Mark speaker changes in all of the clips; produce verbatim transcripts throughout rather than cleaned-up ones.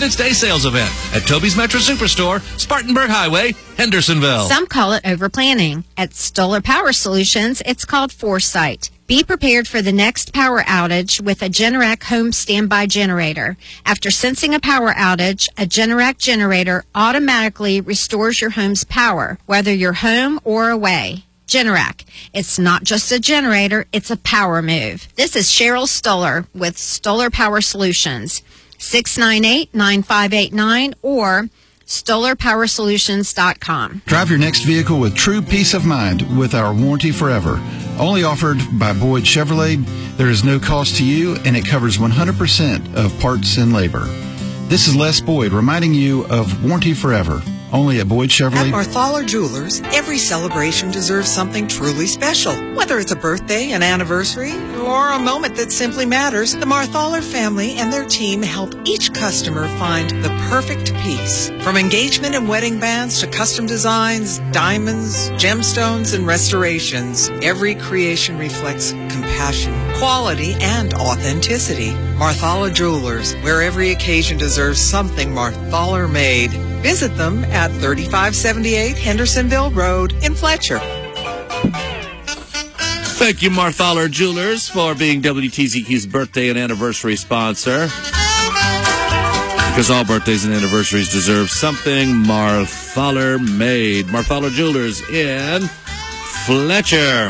Speaker 1: Independence Day sales event at Toby's Metro Superstore, Spartanburg Highway, Hendersonville.
Speaker 2: Some call it overplanning. At Stoller Power Solutions, it's called foresight. Be prepared for the next power outage with a Generac home standby generator. After sensing a power outage, a Generac generator automatically restores your home's power, whether you're home or away. Generac. It's not just a generator, it's a power move. This is Cheryl Stoller with Stoller Power Solutions. six nine eight, nine five eight nine or stoller power solutions dot com.
Speaker 3: Drive your next vehicle with true peace of mind with our warranty forever. Only offered by Boyd Chevrolet, there is no cost to you, and it covers one hundred percent of parts and labor. This is Les Boyd reminding you of warranty forever. Only at Boyd Chevrolet.
Speaker 4: At Marthaler Jewelers, every celebration deserves something truly special. Whether it's a birthday, an anniversary, or a moment that simply matters, the Marthaler family and their team help each customer find the perfect piece. From engagement and wedding bands to custom designs, diamonds, gemstones, and restorations, every creation reflects compassion, quality, and authenticity. Marthaler Jewelers, where every occasion deserves something Marthaler made. Visit them at thirty-five seventy-eight Hendersonville Road in Fletcher.
Speaker 1: Thank you, Marthaler Jewelers, for being W T Z Q's birthday and anniversary sponsor. Because all birthdays and anniversaries deserve something Marthaler made. Marthaler Jewelers in Fletcher.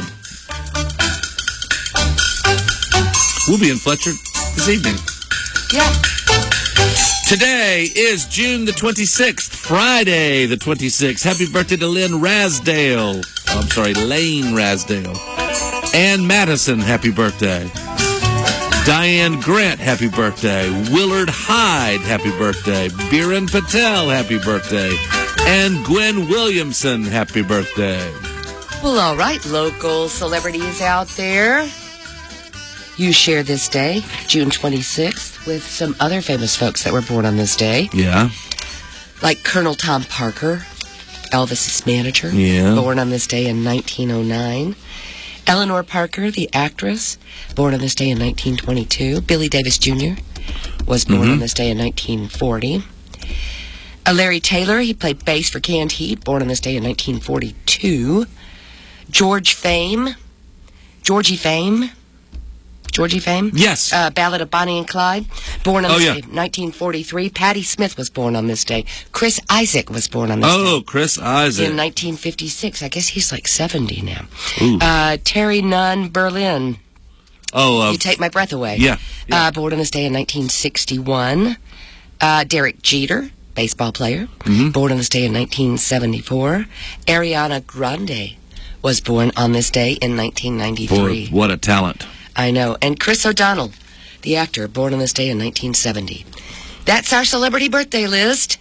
Speaker 1: We'll be in Fletcher this evening.
Speaker 5: Yeah.
Speaker 1: Today is June the twenty-sixth, Friday the twenty-sixth. Happy birthday to Lynn Rasdale. Oh, I'm sorry, Lane Rasdale. Ann Madison, happy birthday. Diane Grant, happy birthday. Willard Hyde, happy birthday. Biren Patel, happy birthday. And Gwen Williamson, happy birthday.
Speaker 5: Well, all right, local celebrities out there. You share this day, June twenty-sixth, with some other famous folks that were born on this day.
Speaker 1: Yeah.
Speaker 5: Like Colonel Tom Parker, Elvis's manager,
Speaker 1: yeah.
Speaker 5: born on this day in nineteen oh nine. Eleanor Parker, the actress, born on this day in nineteen twenty-two. Billy Davis Junior was born mm-hmm. on this day in nineteen forty. Uh, Larry Taylor, he played bass for Canned Heat, born on this day in nineteen forty-two. George Fame, Georgie Fame, Georgie Fame?
Speaker 1: Yes.
Speaker 5: Uh, Ballad of Bonnie and Clyde, born on
Speaker 1: oh,
Speaker 5: this
Speaker 1: yeah.
Speaker 5: day, nineteen forty-three. Patti Smith was born on this day. Chris Isaac was born on this
Speaker 1: oh,
Speaker 5: day.
Speaker 1: Oh, Chris Isaac.
Speaker 5: In nineteen fifty-six. I guess he's like seventy now.
Speaker 1: Ooh.
Speaker 5: Uh, Terry Nunn Berlin.
Speaker 1: Oh, uh,
Speaker 5: You Take My Breath Away.
Speaker 1: Yeah. yeah.
Speaker 5: Uh, born on this day in nineteen sixty-one. Uh, Derek Jeter, baseball player,
Speaker 1: mm-hmm.
Speaker 5: born on this day in nineteen seventy-four. Ariana Grande was born on this day in nineteen ninety-three.
Speaker 1: Boy, what a talent.
Speaker 5: I know. And Chris O'Donnell, the actor, born on this day in nineteen seventy. That's our celebrity birthday list.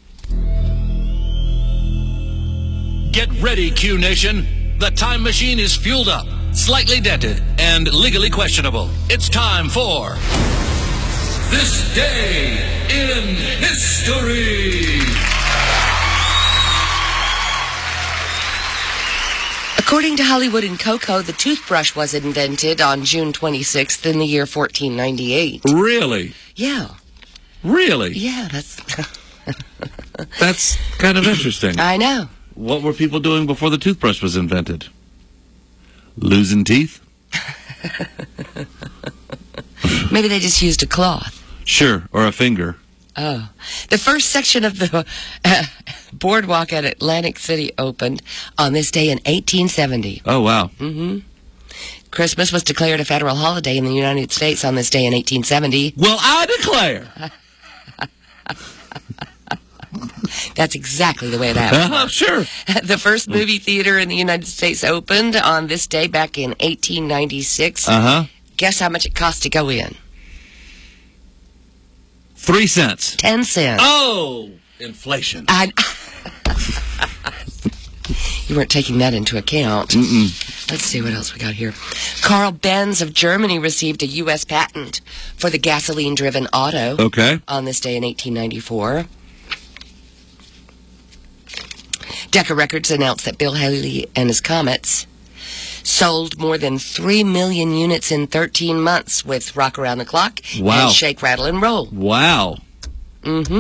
Speaker 1: Get ready, Q Nation. The time machine is fueled up, slightly dented, and legally questionable. It's time for This Day in History.
Speaker 5: According to Hollywood and Coco, the toothbrush was invented on June twenty-sixth in the year fourteen ninety-eight.
Speaker 1: Really?
Speaker 5: Yeah.
Speaker 1: Really?
Speaker 5: Yeah, that's...
Speaker 1: That's kind of interesting.
Speaker 5: I know.
Speaker 1: What were people doing before the toothbrush was invented? Losing teeth?
Speaker 5: Maybe they just used a cloth.
Speaker 1: Sure, or a finger.
Speaker 5: Oh. The first section of the uh, boardwalk at Atlantic City opened on this day in eighteen seventy.
Speaker 1: Oh, wow.
Speaker 5: Mm-hmm. Christmas was declared a federal holiday in the United States on this day in eighteen seventy.
Speaker 1: Well, I declare.
Speaker 5: That's exactly the way it happened.
Speaker 1: Uh, sure.
Speaker 5: The first movie theater in the United States opened on this day back in eighteen ninety-six.
Speaker 1: Uh-huh.
Speaker 5: Guess how much it cost to go in?
Speaker 1: Three cents.
Speaker 5: Ten cents.
Speaker 1: Oh, inflation.
Speaker 5: I... You weren't taking that into account.
Speaker 1: Mm-mm.
Speaker 5: Let's see what else we got here. Carl Benz of Germany received a U S patent for the gasoline-driven auto.
Speaker 1: Okay.
Speaker 5: On this day in eighteen ninety-four. Decca Records announced that Bill Haley and his Comets sold more than three million units in thirteen months with Rock Around the Clock
Speaker 1: wow.
Speaker 5: and Shake, Rattle, and Roll.
Speaker 1: Wow.
Speaker 5: Mm-hmm.